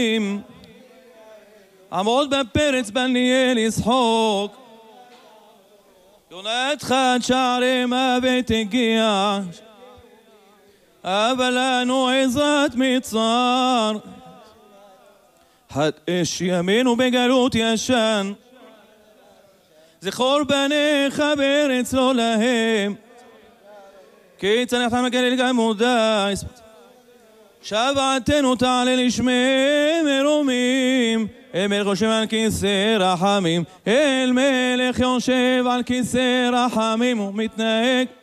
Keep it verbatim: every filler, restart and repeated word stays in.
עמוד בפרץ בניאל ישחוק, יונתך עד שערי מוות הגיע, אבל לנו עזרת מצר, חד אש ימינו בגלות ישן, זכור בניך בארץ לא להם, כי צנחת מגליל גמודה, שבעתנו תעלה לשמי מרומים, אל מלך יושב על כיסא רחמים, אל מלך יושב על כיסא רחמים ומתנהג